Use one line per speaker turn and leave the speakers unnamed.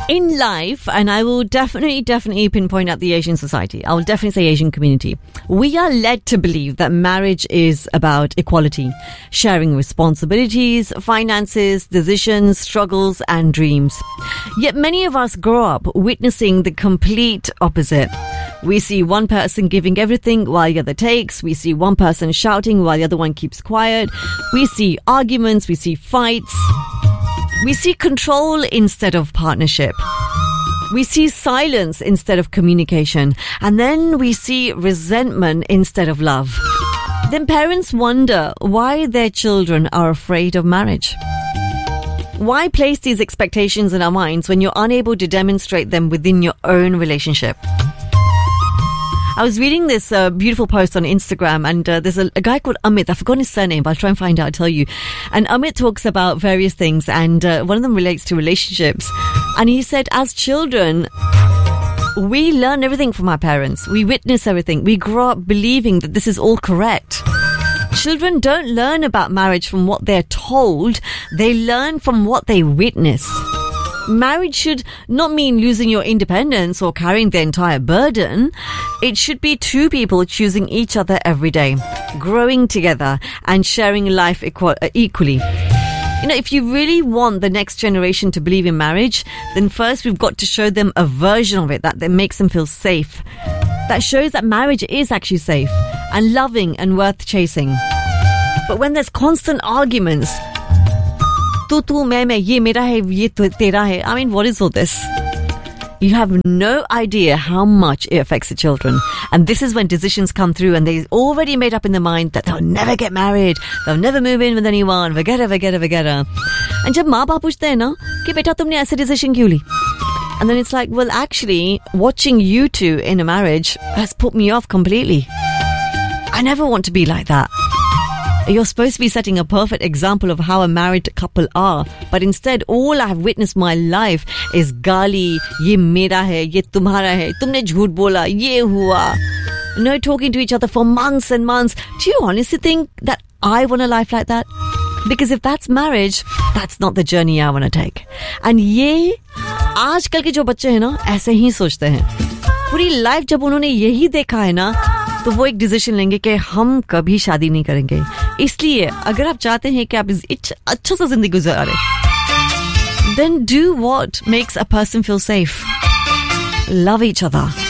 In life, and I will definitely pinpoint out the Asian society, I will definitely say Asian community, we are led to believe that marriage is about equality, sharing responsibilities, finances, decisions, struggles, and dreams. Yet many of us grow up witnessing the complete opposite. We see one person giving everything while the other takes. We see one person shouting while the other one keeps quiet. We see arguments, we see fights. We see control instead of partnership. We see silence instead of communication. And then we see resentment instead of love. Then parents wonder why their children are afraid of marriage. Why place these expectations in our minds when you're unable to demonstrate them within your own relationship? I was reading this beautiful post on Instagram, and there's a guy called Amit. I've forgotten his surname, but I'll try and find out and tell you. And Amit talks about various things, and one of them relates to relationships. And he said, as children, we learn everything from our parents. We witness everything. We grow up believing that this is all correct. Children don't learn about marriage from what they're told. They learn from what they witness. Marriage should not mean losing your independence or carrying the entire burden. It should be two people choosing each other every day, growing together and sharing life equally. You know, if you really want the next generation to believe in marriage, then first we've got to show them a version of it that makes them feel safe. That shows that marriage is actually safe and loving and worth chasing. But when there's constant arguments, tu, मैं, ye mera hai, ye tera hai. I mean, what is all this? You have no idea how much it affects the children. And this is when decisions come through and they already made up in their mind that they'll never get married, they'll never move in with anyone, vagera. And जब माँ बाप पूछते हैं ना कि बेटा तुमने ऐसे decision क्यों ली? And then it's like, well, actually, watching you two in a marriage has put me off completely. I never want to be like that. You're supposed to be setting a perfect example of how a married couple are. But instead, all I have witnessed my life is gali, ye mera hai, ye tumhara hai, tumne jhoot bola, ye hua. No talking to each other for months and months. Do you honestly think that I want a life like that? Because if that's marriage, that's not the journey I want to take. And ye, आजकल के जो बच्चे हैं ना, ऐसे ही सोचते हैं. पूरी लाइफ जब उन्होंने यही देखा है ना, तो वो एक डिसीजन लेंगे कि हम कभी शादी नहीं करेंगे. इसलिए अगर आप चाहते हैं कि आप अच्छा सा जिंदगी गुजारें, then do what makes a person feel safe. Love each other.